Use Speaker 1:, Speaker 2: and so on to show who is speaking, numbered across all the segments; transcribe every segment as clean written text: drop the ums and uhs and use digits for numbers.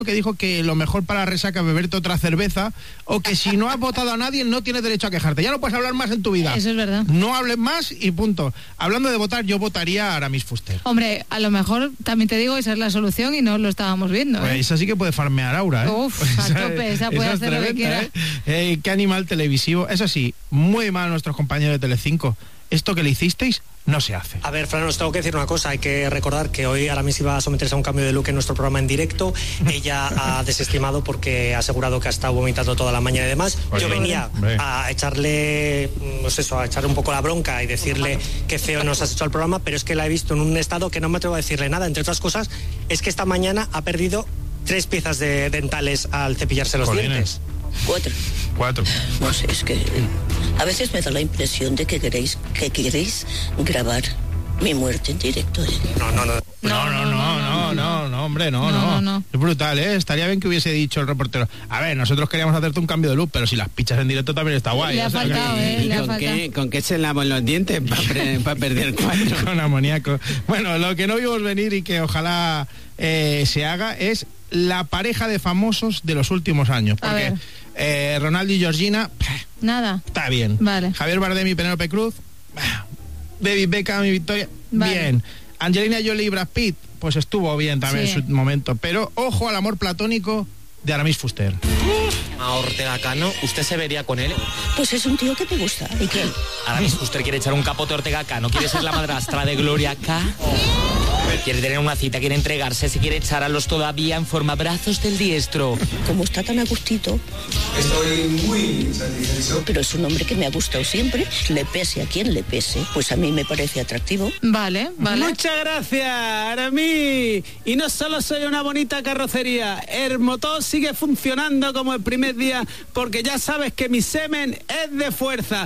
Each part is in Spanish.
Speaker 1: que dijo que lo mejor para la resaca es beberte otra cerveza, o que si no has votado a nadie no tienes derecho a quejarte. Ya no puedes hablar más en tu vida.
Speaker 2: Eso es verdad.
Speaker 1: No hables más y punto. Hablando de votar, yo votaría a Aramis Fuster.
Speaker 2: Hombre, a lo mejor, también te digo, esa es la solución y no lo estábamos viendo.
Speaker 1: Pues esa sí que puede farmear Aura, ¿eh?
Speaker 2: Uf, a tope, esa puede hacer lo que quiera.
Speaker 1: Qué animal televisivo. Eso sí, muy mal nuestros compañeros de Telecinco. Esto que le hicisteis no se hace.
Speaker 3: A ver, Fran, os tengo que decir una cosa. Hay que recordar que hoy Aramis iba a someterse a un cambio de look en nuestro programa en directo. Ella ha desestimado porque ha asegurado que ha estado vomitando toda la mañana y demás. Yo venía a echarle, pues eso, a echarle un poco la bronca y decirle qué feo nos has hecho al programa, pero es que la he visto en un estado que no me atrevo a decirle nada. Entre otras cosas, es que esta mañana ha perdido 3 piezas de dentales al cepillarse los dientes.
Speaker 4: 4. No sé, es que a veces me da la impresión de que queréis grabar mi muerte en directo.
Speaker 1: No, hombre, no. Es brutal, ¿eh? Estaría bien que hubiese dicho el reportero: a ver, nosotros queríamos hacerte un cambio de look, pero si las pichas en directo también está guay.
Speaker 2: Le ha faltado,
Speaker 5: ¿Con qué se lavan los dientes para perder 4?
Speaker 1: Con amoníaco. Bueno, lo que no vimos venir y que ojalá se haga es la pareja de famosos de los últimos años. Porque Ronaldo y Georgina,
Speaker 2: nada.
Speaker 1: Está bien.
Speaker 2: Vale.
Speaker 1: Javier Bardem y Penélope Cruz, David Beckham y Victoria,
Speaker 2: vale.
Speaker 1: Bien. Angelina Jolie y Brad Pitt, pues estuvo bien también en su momento. Pero ojo al amor platónico de Aramis Fuster.
Speaker 6: A Ortega Cano, ¿usted se vería con él?
Speaker 4: Pues es un tío que te gusta. ¿Y qué?
Speaker 6: Aramis Fuster quiere echar un capote a Ortega Cano, quiere ser la madrastra de Gloria K. Quiere tener una cita, quiere entregarse, se quiere echar a los todavía en forma brazos del diestro.
Speaker 4: Como está tan a gustito.
Speaker 7: Estoy muy satisfecho.
Speaker 4: Pero es un hombre que me ha gustado siempre, le pese a quien le pese, pues a mí me parece atractivo.
Speaker 2: Vale.
Speaker 5: Muchas gracias, Aramis. Y no solo soy una bonita carrocería, el motor sigue funcionando como el primer día, porque ya sabes que mi semen es de fuerza.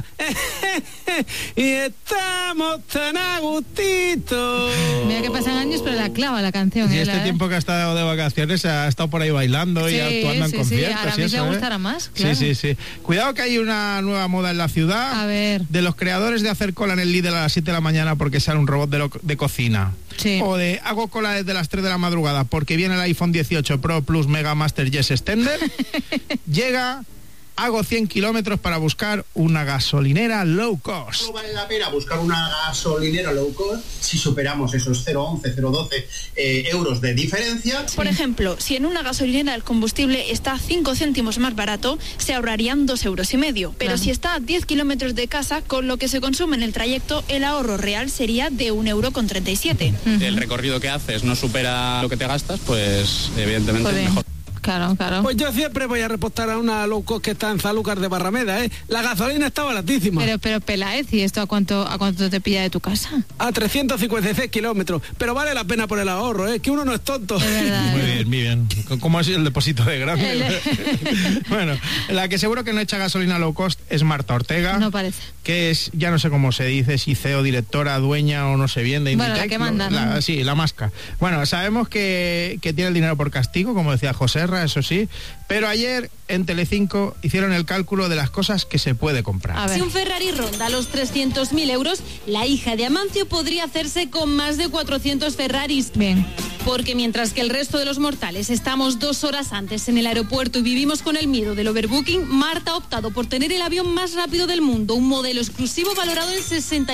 Speaker 5: Y estamos tan a gustito.
Speaker 2: Mira que pasan años, pero la clava la canción.
Speaker 1: Y este tiempo que ha estado de vacaciones ha estado por ahí bailando y actuando en conciertos.
Speaker 2: A mí le gustará más, claro.
Speaker 1: Sí. Cuidado que hay una nueva moda en la ciudad.
Speaker 2: A ver.
Speaker 1: De los creadores de hacer cola en el Lidl a las 7 de la mañana porque sale un robot de cocina.
Speaker 2: Sí.
Speaker 1: O de hago cola desde las 3 de la madrugada porque viene el iPhone 18 Pro Plus Mega Master Yes Extender. Llega... Hago 100 kilómetros para buscar una gasolinera low cost.
Speaker 8: No vale la pena buscar una gasolinera low cost si superamos esos 0,11, 0,12 euros de diferencia.
Speaker 9: Por ejemplo, si en una gasolinera el combustible está 5 céntimos más barato, se ahorrarían 2,5 euros. Pero si está a 10 kilómetros de casa, con lo que se consume en el trayecto, el ahorro real sería de 1,37 €.
Speaker 10: El recorrido que haces no supera lo que te gastas, pues evidentemente es mejor.
Speaker 2: Claro.
Speaker 5: Pues yo siempre voy a repostar a una low cost que está en Sanlúcar de Barrameda, ¿eh? La gasolina está baratísima.
Speaker 2: Pero Peláez, ¿y esto a cuánto te pilla de tu casa?
Speaker 5: A 356 kilómetros. Pero vale la pena por el ahorro, ¿eh? Que uno no es tonto.
Speaker 2: Es verdad,
Speaker 1: muy bien. ¿Cómo ha sido el depósito de grande? Bueno, la que seguro que no echa gasolina low cost es Marta Ortega.
Speaker 2: No parece.
Speaker 1: Que es, ya no sé cómo se dice, si CEO, directora, dueña o no sé bien de Inditex.
Speaker 2: Bueno, la que manda, ¿no?
Speaker 1: Sí, la masca. Bueno, sabemos que tiene el dinero por castigo, como decía José R, eso sí, pero ayer en Telecinco hicieron el cálculo de las cosas que se puede comprar.
Speaker 11: Si un Ferrari ronda los 300.000 euros, la hija de Amancio podría hacerse con más de 400 Ferraris.
Speaker 2: Bien.
Speaker 11: Porque mientras que el resto de los mortales estamos 2 horas antes en el aeropuerto y vivimos con el miedo del overbooking, Marta ha optado por tener el avión más rápido del mundo, un modelo exclusivo valorado en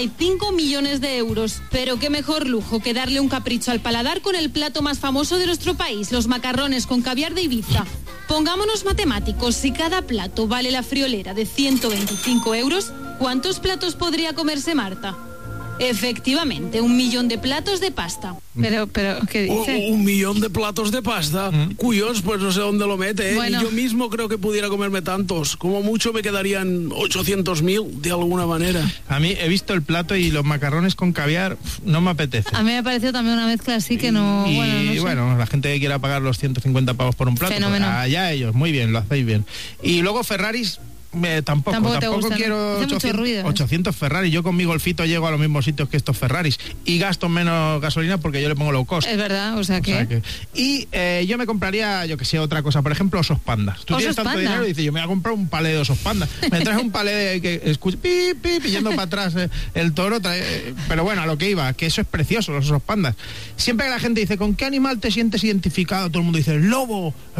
Speaker 11: 65 millones de euros. Pero qué mejor lujo que darle un capricho al paladar con el plato más famoso de nuestro país, los macarrones con caviar de Ibiza. Pongámonos matemáticos, si cada plato vale la friolera de 125 euros, ¿cuántos platos podría comerse Marta? Efectivamente, 1 millón de platos de pasta.
Speaker 2: Pero ¿qué dice?
Speaker 5: 1 millón de platos de pasta. Cuyos, pues no sé dónde lo mete, ¿eh?
Speaker 2: Bueno.
Speaker 5: Y yo mismo creo que pudiera comerme tantos. Como mucho me quedarían 800.000 de alguna manera.
Speaker 1: A mí he visto el plato y los macarrones con caviar no me apetece.
Speaker 2: A mí me ha parecido también una mezcla así que no...
Speaker 1: Y
Speaker 2: no sé.
Speaker 1: bueno, la gente que quiera pagar los 150 pavos por un plato,
Speaker 2: Fenómeno.
Speaker 1: pues allá ellos, muy bien, lo hacéis bien. Y luego Ferraris... Tampoco quiero
Speaker 2: hace mucho ruido.
Speaker 1: 800 Ferrari. Yo con mi Golfito llego a los mismos sitios que estos Ferraris y gasto menos gasolina porque yo le pongo low cost.
Speaker 2: Es verdad, o sea que...
Speaker 1: Y yo me compraría, yo que sé, otra cosa. Por ejemplo, osos pandas. Tú tienes tanto dinero y dices, yo me voy a comprar un palé de osos pandas. Me traes un palé de que escucha pip, pip, yendo para atrás el toro. Pero bueno, a lo que iba, que eso es precioso, los osos pandas. Siempre que la gente dice, ¿con qué animal te sientes identificado? Todo el mundo dice, el lobo,